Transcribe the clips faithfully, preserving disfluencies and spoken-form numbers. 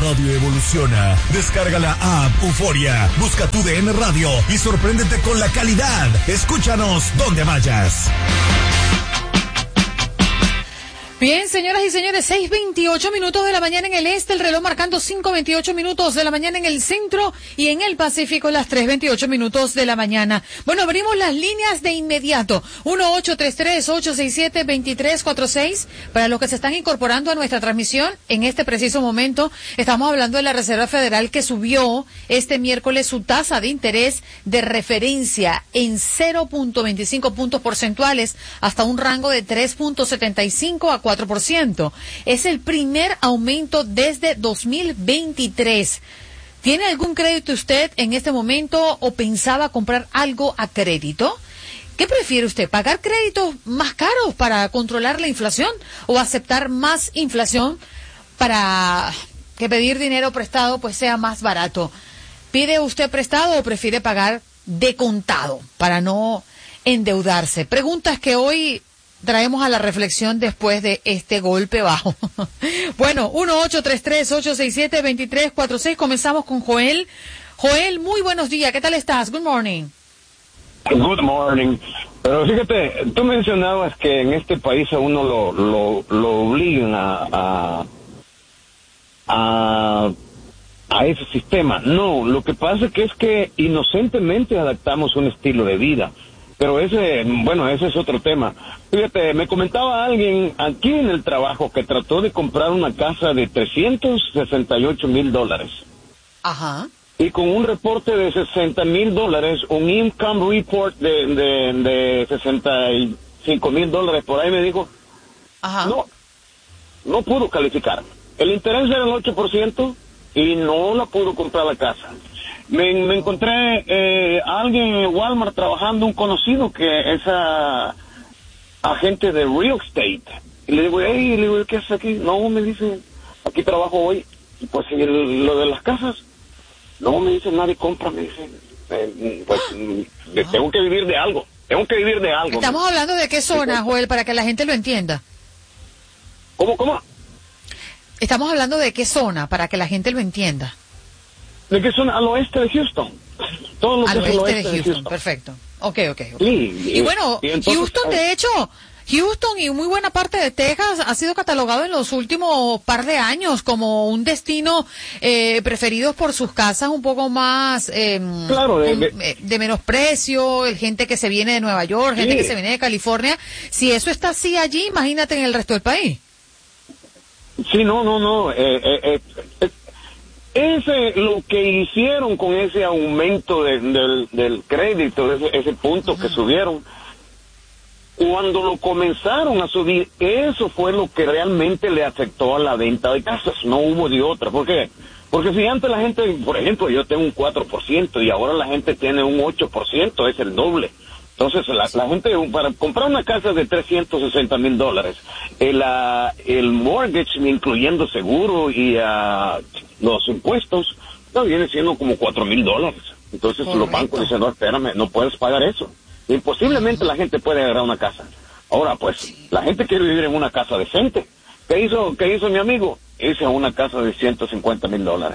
radio evoluciona. Descarga la app Euforia, busca tu D N Radio y sorpréndete con la calidad. Escúchanos donde vayas. Bien, señoras y señores, seis veintiocho minutos de la mañana en el este, el reloj marcando cinco veintiocho minutos de la mañana en el centro y en el Pacífico las tres veintiocho minutos de la mañana. Bueno, abrimos las líneas de inmediato. uno ocho tres tres, ocho seis siete, dos tres cuatro seis. Para los que se están incorporando a nuestra transmisión, en este preciso momento estamos hablando de la Reserva Federal que subió este miércoles su tasa de interés de referencia en cero punto veinticinco puntos porcentuales hasta un rango de tres punto setenta y cinco a cuatro por ciento. Es el primer aumento desde dos mil veintitrés. ¿Tiene algún crédito usted en este momento o pensaba comprar algo a crédito? ¿Qué prefiere usted? ¿Pagar créditos más caros para controlar la inflación o aceptar más inflación para que pedir dinero prestado pues sea más barato? ¿Pide usted prestado o prefiere pagar de contado para no endeudarse? Preguntas que hoy traemos a la reflexión después de este golpe bajo. Bueno, uno ocho tres tres, ocho seis siete, dos tres cuatro seis. Comenzamos con Joel. Joel, muy buenos días. ¿Qué tal estás? Good morning. Good morning. Pero fíjate, tú mencionabas que en este país a uno lo lo, lo obligan a, a a a ese sistema. No, lo que pasa que es que inocentemente adaptamos un estilo de vida. Pero ese, bueno, ese es otro tema. Fíjate, me comentaba alguien aquí en el trabajo que trató de comprar una casa de trescientos sesenta y ocho mil dólares. Ajá. Y con un reporte de sesenta mil dólares, un income report de, de, de sesenta y cinco mil dólares, por ahí me dijo, Ajá. no, no pudo calificar. El interés era el ocho por ciento y no la pudo comprar la casa. Me, me encontré eh, a alguien en Walmart trabajando, un conocido que es a, agente de real estate. Y le digo, hey, le digo, ¿qué haces aquí? No, me dice, aquí trabajo hoy. Y pues, ¿y el, lo de las casas? No, me dice, nadie compra, me dice. Eh, pues, ah. tengo que vivir de algo, tengo que vivir de algo. Estamos hablando de qué zona, Joel, para que la gente lo entienda. ¿Cómo, cómo? Estamos hablando de qué zona, para que la gente lo entienda. De que son al oeste de Houston. Todo lo al que oeste, es el oeste de, Houston, de Houston. Perfecto. Ok, ok. okay. Sí, y, y bueno, y entonces, Houston, de hecho, Houston y muy buena parte de Texas ha sido catalogado en los últimos par de años como un destino eh, preferido por sus casas un poco más eh, claro, de, de, de, de menos precio, gente que se viene de Nueva York, gente sí. que se viene de California. Si eso está así allí, imagínate en el resto del país. Sí, no, no, no. Eh, eh, eh, eh, ese lo que hicieron con ese aumento de, del, del crédito, ese, ese punto uh-huh. que subieron, cuando lo comenzaron a subir, eso fue lo que realmente le afectó a la venta de casas. No hubo de otra. ¿Por qué? Porque si antes la gente, por ejemplo, yo tengo un cuatro por ciento y ahora la gente tiene un ocho por ciento, es el doble. Entonces, la, la gente, para comprar una casa de trescientos sesenta mil dólares, el, uh, el mortgage, incluyendo seguro y uh, los impuestos, no, viene siendo como cuatro mil dólares. Entonces, Correcto. Los bancos dicen, no, espérame, no puedes pagar eso. Imposiblemente uh-huh. la gente puede agarrar una casa. Ahora, pues, sí. la gente quiere vivir en una casa decente. ¿Qué hizo, qué hizo mi amigo? Hizo una casa de ciento cincuenta mil dólares.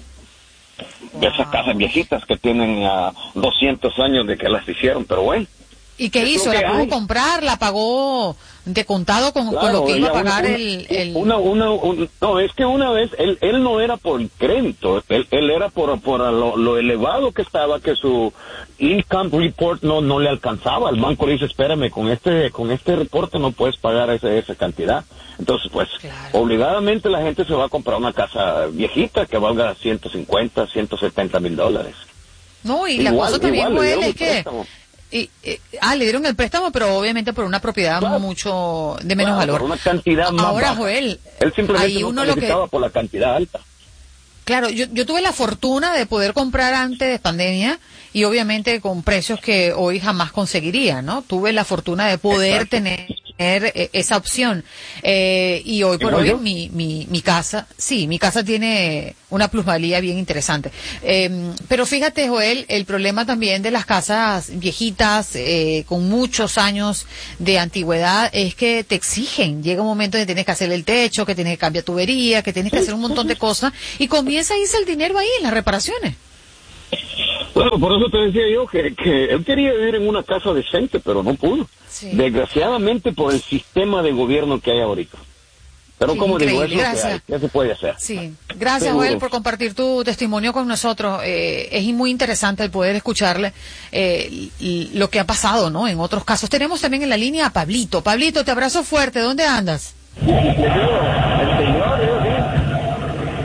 De esas casas viejitas que tienen uh, doscientos años de que las hicieron, pero bueno. ¿Y qué hizo? ¿La pudo comprar? ¿La pagó de contado con, claro, con lo que iba a pagar una, el...? el... Una, una, un, no, es que una vez, él, él no era por crédito, él, él era por, por lo, lo elevado que estaba, que su income report no, no le alcanzaba. El banco le dice, espérame, con este, con este reporte no puedes pagar ese, esa cantidad. Entonces, pues, claro. obligadamente la gente se va a comprar una casa viejita que valga ciento cincuenta, ciento setenta mil dólares. No, y igual, la cosa también, Joel, es que... Préstamo. Y, y, ah, le dieron el préstamo, pero obviamente por una propiedad claro. mucho de menos claro, valor. Por una cantidad más Ahora, baja. Joel, él simplemente ahí no uno lo que por la cantidad alta. Claro, yo, yo tuve la fortuna de poder comprar antes de pandemia y obviamente con precios que hoy jamás conseguiría, ¿no? Tuve la fortuna de poder Exacto. tener esa opción. Eh, y hoy por hoy mi, mi, mi casa, sí, mi casa tiene una plusvalía bien interesante. Eh, pero fíjate, Joel, el problema también de las casas viejitas, eh, con muchos años de antigüedad, es que te exigen. Llega un momento en que tienes que hacer el techo, que tienes que cambiar tubería, que tienes que hacer un montón de cosas, y comienza a irse el dinero ahí en las reparaciones. Bueno, por eso te decía yo que, que él quería vivir en una casa decente, pero no pudo. Sí. Desgraciadamente por el sistema de gobierno que hay ahorita. Pero sí, como digo, eso gracias. ¿qué se puede hacer? Sí, gracias Joel por compartir tu testimonio con nosotros. Eh, es muy interesante el poder escucharle eh, lo que ha pasado, ¿no? En otros casos. Tenemos también en la línea a Pablito. Pablito, te abrazo fuerte. ¿Dónde andas? Sí, te digo, este,